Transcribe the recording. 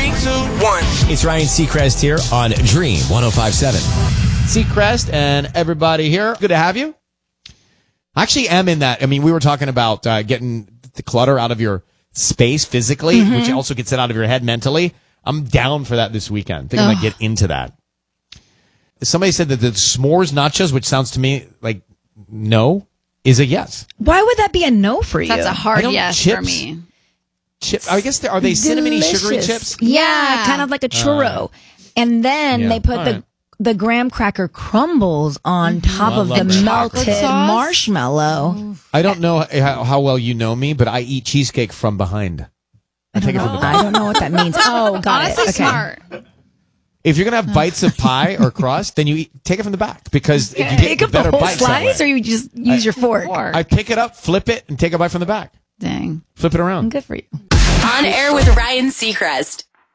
1. It's Ryan Seacrest here on Dream 105.7. Seacrest and everybody here. Good to have you. I actually am in that. I mean, we were talking about getting the clutter out of your space physically, which also gets it out of your head mentally. I'm down for that this weekend. I think I might get into that. Somebody said that the s'mores nachos, which sounds to me like no, is a yes. Why would that be a no for you? That's a hard yes for me. I guess are they cinnamony, sugary chips? Yeah, kind of like a churro. And then they put the graham cracker crumbles on top of the melted marshmallow. I don't know how well you know me, but I eat cheesecake from behind. I take it from the back. I don't know what that means. Oh, got Honestly, it. Okay. smart. If you're gonna have bites of pie or crust, then you take it from the back because you get Pick up the better whole bites that way. slice, or you just use your fork. I pick it up, flip it, and take a bite from the back. Dang. Flip it around. Good for you. On air with Ryan Seacrest.